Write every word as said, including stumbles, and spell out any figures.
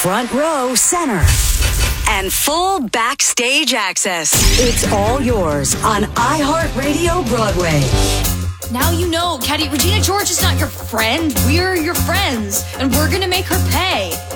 front row center, and full backstage access. It's all yours on iHeartRadio Broadway. Now you know, Caddy, Regina George is not your friend. We're your friends, and we're going to make her pay.